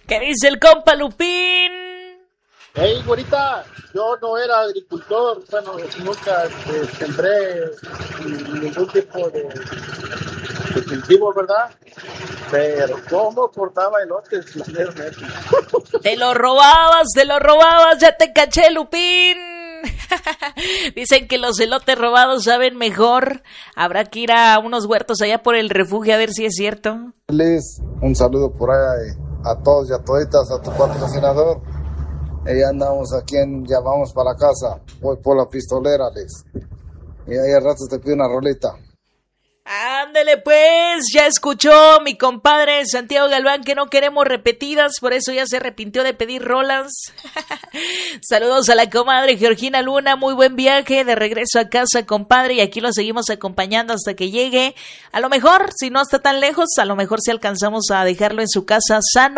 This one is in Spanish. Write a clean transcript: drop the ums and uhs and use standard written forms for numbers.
¿Qué dice el compa Lupín? Hey, güerita, yo no era agricultor, bueno, nunca sembré ningún tipo de cultivo, ¿verdad? Pero ¿cómo cortaba elotes? Te lo robabas, ya te caché, Lupín. Dicen que los elotes robados saben mejor. Habrá que ir a unos huertos allá por el refugio a ver si es cierto. Liz, un saludo por ahí a todos y a toditas, a tu patrocinador. Ya andamos aquí, ya vamos para la casa. Voy por la pistolera, Liz. Y ahí al rato te pido una rolita. Ándele pues, ya escuchó mi compadre Santiago Galván que no queremos repetidas, por eso ya se arrepintió de pedir rolas. Saludos a la comadre Georgina Luna, muy buen viaje de regreso a casa, compadre, y aquí lo seguimos acompañando hasta que llegue. A lo mejor, si no está tan lejos, a lo mejor si alcanzamos a dejarlo en su casa sano.